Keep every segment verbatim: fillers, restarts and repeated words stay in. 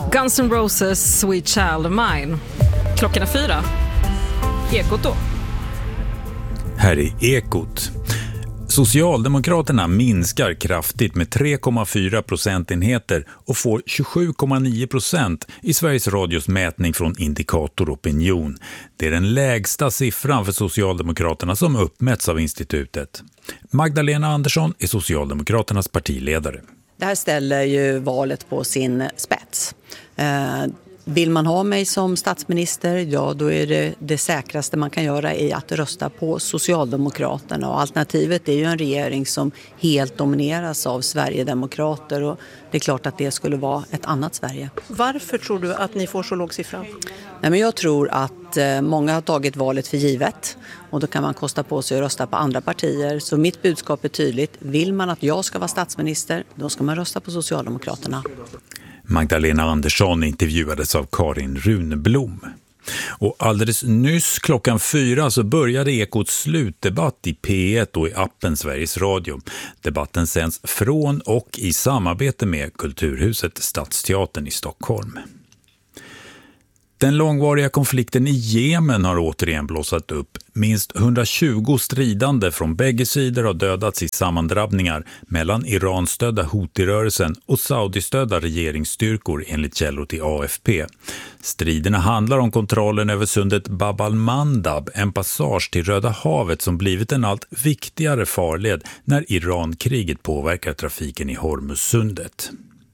Guns N' Roses, Sweet Child of Mine. Klockan är fyra. Ekot då. Här är Ekot. Socialdemokraterna minskar kraftigt med tre komma fyra procentenheter och får tjugosju komma nio procent i Sveriges Radios mätning från Indikator Opinion. Det är den lägsta siffran för Socialdemokraterna som uppmätts av institutet. Magdalena Andersson är Socialdemokraternas partiledare. Det här ställer ju valet på sin spets. Eh, vill man ha mig som statsminister, ja då är det det säkraste man kan göra i att rösta på Socialdemokraterna. Och alternativet är ju en regering som helt domineras av Sverigedemokrater och det är klart att det skulle vara ett annat Sverige. Varför tror du att ni får så låg siffra? Nej, men jag tror att eh, många har tagit valet för givet och då kan man kosta på sig att rösta på andra partier. Så mitt budskap är tydligt. Vill man att jag ska vara statsminister, då ska man rösta på Socialdemokraterna. Magdalena Andersson intervjuades av Karin Runblom. Och alldeles nyss klockan fyra så började Ekots slutdebatt i P ett och i appen Sveriges Radio. Debatten sänds från och i samarbete med Kulturhuset Stadsteatern i Stockholm. Den långvariga konflikten i Jemen har återigen blossat upp. Minst hundratjugo stridande från bägge sidor har dödats i sammandrabbningar mellan Iran-stödda Houthi-rörelsen och Saudi-stödda regeringsstyrkor enligt källor till A F P. Striderna handlar om kontrollen över sundet Bab al-Mandab, en passage till Röda havet som blivit en allt viktigare farled när Iran-kriget påverkar trafiken i Hormuzsundet.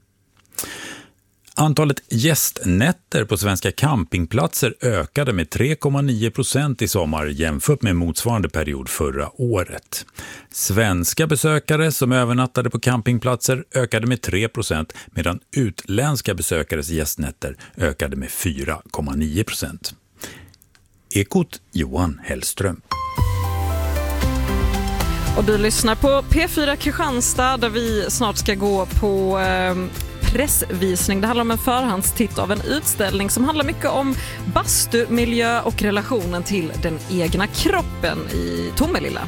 Antalet gästnätter på svenska campingplatser ökade med tre komma nio procent i sommar jämfört med motsvarande period förra året. Svenska besökare som övernattade på campingplatser ökade med tre procent medan utländska besökares gästnätter ökade med fyra komma nio procent. Ekot Johan Hellström. Och du lyssnar på P fyra Kristianstad där vi snart ska gå på eh, pressvisning. Det handlar om en förhandstitt av en utställning som handlar mycket om bastu, miljö och relationen till den egna kroppen i Tomelilla.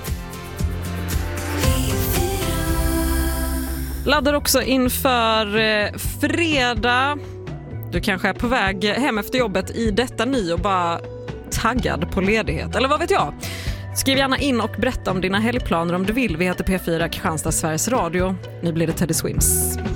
Laddar också inför eh, fredag. Du kanske är på väg hem efter jobbet i detta ny och bara taggad på ledighet. Eller vad vet jag? Skriv gärna in och berätta om dina helgplaner om du vill. Vi heter P fyra Kristianstad Sveriges Radio. Nu blir det Teddy Swims.